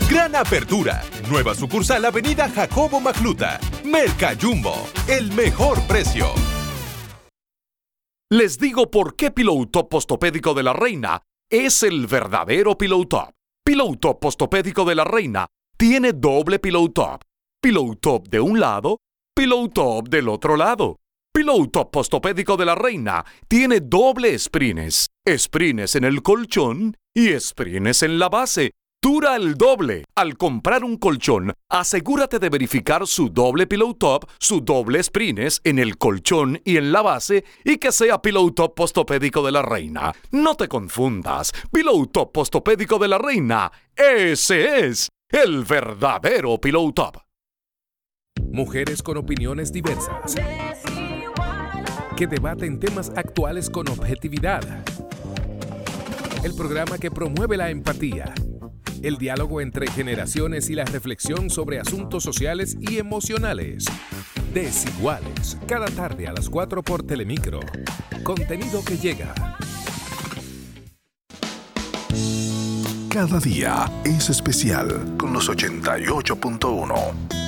Gran apertura. Nueva sucursal Avenida Jacobo Macluta. Mercajumbo. El mejor precio. Les digo por qué Pillow Top Postopédico de la Reina es el verdadero Pillow Top. Pillow Top Postopédico de la Reina tiene doble Pillow Top. Pillow Top de un lado, Pillow Top del otro lado. Pillow Top Postopédico de la Reina tiene doble sprines. Sprines en el colchón y sprines en la base. Dura el doble. Al comprar un colchón, asegúrate de verificar su doble Pillow Top, su doble sprines en el colchón y en la base y que sea Pillow Top Postopédico de la Reina. No te confundas. Pillow Top Postopédico de la Reina, ese es el verdadero Pillow Top. Mujeres con opiniones diversas que debaten temas actuales con objetividad. El programa que promueve la empatía, el diálogo entre generaciones y la reflexión sobre asuntos sociales y emocionales. Desiguales, cada tarde a las 4 por Telemicro. Contenido que llega. Cada día es especial con los 88.1.